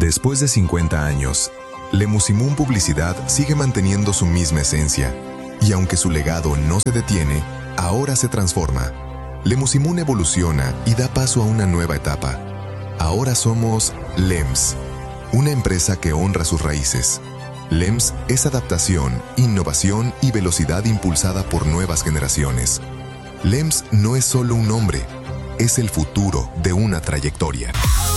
Después de 50 años, Lemusimun Publicidad sigue manteniendo su misma esencia, y aunque su legado no se detiene, ahora se transforma. Lemusimun evoluciona y da paso a una nueva etapa. Ahora somos LEMS, una empresa que honra sus raíces. LEMS es adaptación, innovación y velocidad impulsada por nuevas generaciones. LEMS no es solo un nombre, es el futuro de una trayectoria.